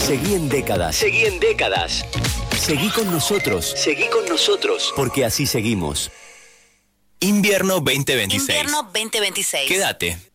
Seguí en Décadas. Seguí en Décadas. Seguí con nosotros. Seguí con nosotros. Porque así seguimos. Invierno 2026. Invierno 2026. Quédate.